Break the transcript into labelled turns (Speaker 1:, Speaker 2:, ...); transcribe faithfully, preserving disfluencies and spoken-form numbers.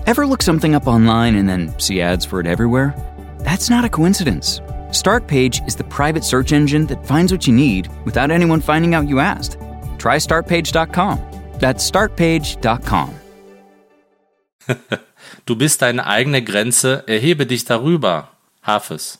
Speaker 1: Ever look something up online and then see ads for it everywhere? That's not a coincidence. Startpage is the private search engine that finds what you need without anyone finding out you asked. Try startpage dot com. That's startpage dot com.
Speaker 2: Du bist deine eigene Grenze, erhebe dich darüber. Hafez.